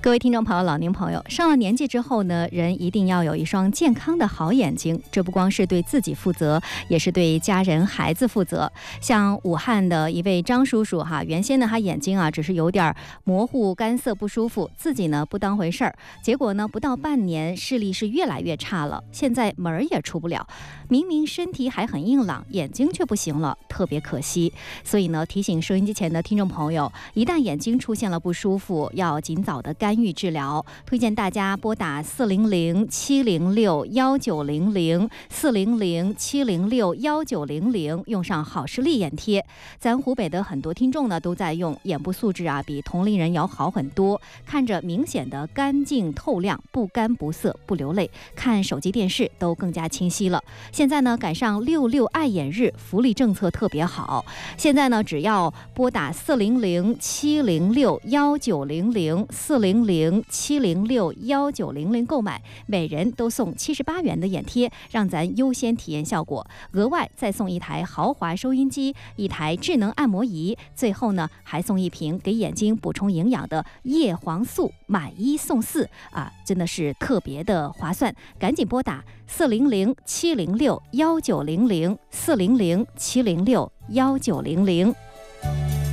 各位听众朋友、老年朋友，上了年纪之后呢，人一定要有一双健康的好眼睛，这不光是对自己负责，也是对家人、孩子负责。像武汉的一位张叔叔原先呢他眼睛只是有点模糊、干涩不舒服，自己呢不当回事儿，结果呢不到半年视力是越来越差了，现在门儿也出不了。明明身体还很硬朗，眼睛却不行了，特别可惜。所以呢，提醒收音机前的听众朋友，一旦眼睛出现了不舒服，要尽早的干预治疗。推荐大家拨打400-706-1900，400-706-1900，用上好视力眼贴。咱湖北的很多听众呢都在用，眼部素质比同龄人要好很多，看着明显的干净透亮，不干不涩不流泪，看手机电视都更加清晰了。现在呢赶上66爱眼日，福利政策特别好。现在呢只要拨打400-706-1900，400-706-1900购买，每人都送78元的眼贴，让咱优先体验效果。额外再送一台豪华收音机，一台智能按摩仪，最后呢还送一瓶给眼睛补充营养的叶黄素，买1送4真的是特别的划算。赶紧拨打400-706-1900，400-706-1900。